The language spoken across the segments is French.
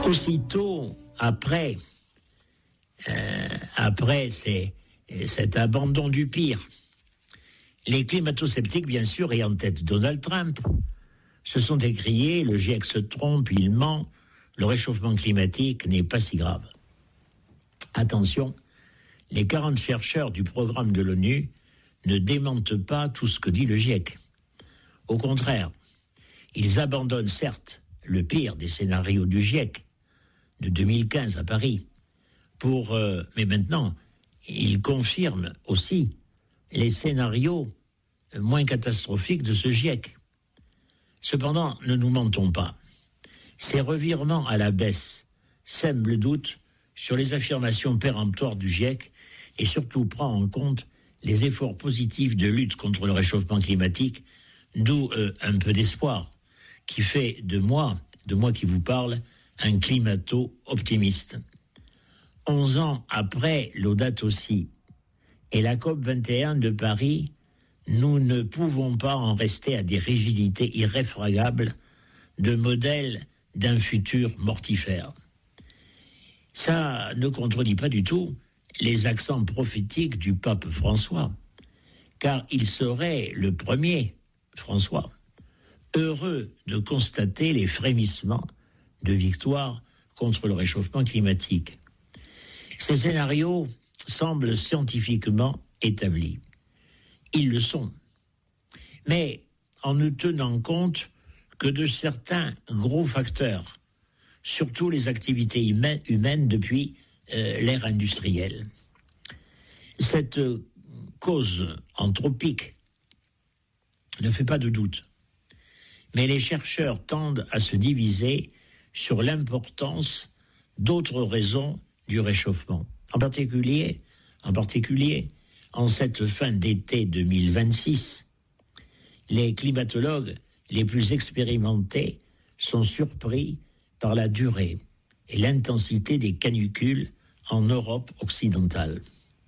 Aussitôt après cet abandon du pire, les climato-sceptiques, bien sûr, et en tête Donald Trump, se sont écriés: le GIEC se trompe, il ment, le réchauffement climatique n'est pas si grave. Attention, les 40 chercheurs du programme de l'ONU ne démentent pas tout ce que dit le GIEC. Au contraire, ils abandonnent certes le pire des scénarios du GIEC de 2015 à Paris, mais maintenant, ils confirment aussi les scénarios moins catastrophiques de ce GIEC. Cependant, ne nous mentons pas. Ces revirements à la baisse sèment le doute sur les affirmations péremptoires du GIEC et surtout prend en compte les efforts positifs de lutte contre le réchauffement climatique, d'où un peu d'espoir qui fait de moi qui vous parle, un climato-optimiste. 11 ans après Laudato Si et la COP21 de Paris, nous ne pouvons pas en rester à des rigidités irréfragables de modèles d'un futur mortifère. Ça ne contredit pas du tout les accents prophétiques du pape François, car il serait le premier, François, heureux de constater les frémissements de victoire contre le réchauffement climatique. Ces scénarios semblent scientifiquement établis. Ils le sont. Mais en ne tenant compte que de certains gros facteurs, surtout les activités humaines depuis l'ère industrielle. Cette cause anthropique ne fait pas de doute. Mais les chercheurs tendent à se diviser sur l'importance d'autres raisons du réchauffement. En particulier, en cette fin d'été 2026, les climatologues les plus expérimentés sont surpris par la durée et l'intensité des canicules en Europe occidentale.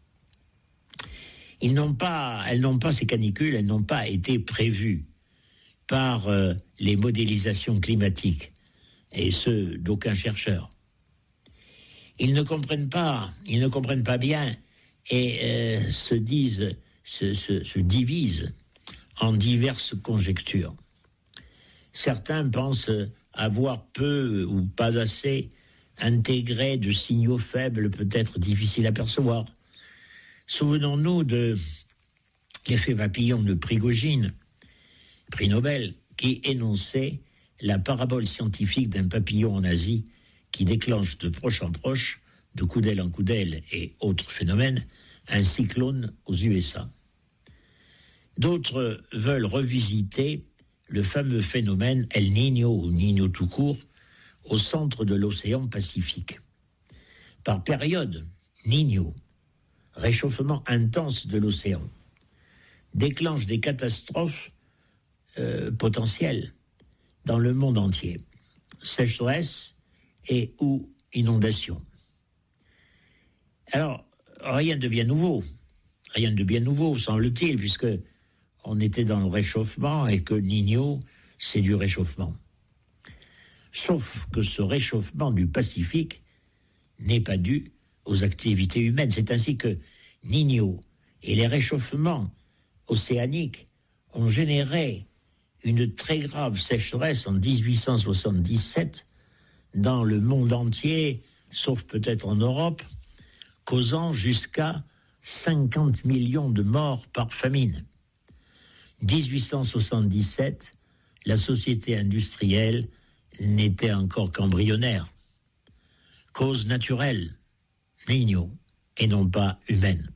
Elles n'ont pas, ces canicules, elles n'ont pas été prévues par les modélisations climatiques, et ce, d'aucun chercheur. Ils ne comprennent pas bien et se divisent en diverses conjectures. Certains pensent avoir peu ou pas assez intégré de signaux faibles, peut-être difficiles à percevoir. Souvenons-nous de l'effet papillon de Prigogine, prix Nobel, qui énonçait la parabole scientifique d'un papillon en Asie qui déclenche de proche en proche, de coup d'aile en coup d'aile et autres phénomènes, un cyclone aux USA. D'autres veulent revisiter le fameux phénomène El Niño, ou Niño tout court, au centre de l'océan Pacifique. Par période, Niño, réchauffement intense de l'océan, déclenche des catastrophes potentielles dans le monde entier. Sécheresse et ou inondations. Alors, rien de bien nouveau, semble-t-il, puisque on était dans le réchauffement et que Niño, c'est du réchauffement. Sauf que ce réchauffement du Pacifique n'est pas dû aux activités humaines. C'est ainsi que Niño et les réchauffements océaniques ont généré une très grave sécheresse en 1877 dans le monde entier, sauf peut-être en Europe, causant jusqu'à 50 millions de morts par famine. 1877, la société industrielle n'était encore qu'embryonnaire. Cause naturelle, Niño, et non pas humaine.